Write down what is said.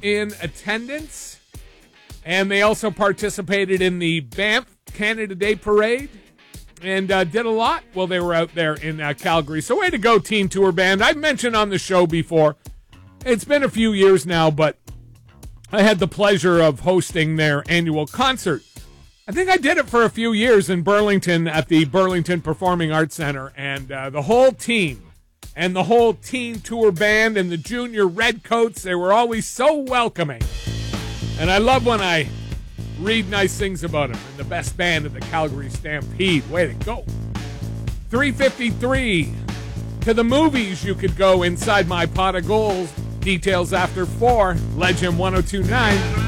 in attendance, and they also participated in the Banff Canada Day Parade and did a lot while they were out there in Calgary. So way to go, Teen Tour Band. I've mentioned on the show before, it's been a few years now, but I had the pleasure of hosting their annual concert. I think I did it for a few years in Burlington at the Burlington Performing Arts Center, and the whole team and the whole Teen Tour Band and the Junior Redcoats, they were always so welcoming. And I love when I read nice things about them. And the best band of the Calgary Stampede. Way to go. 3:53 to the movies you could go inside my pot of gold. Details after 4. Legend 102.9.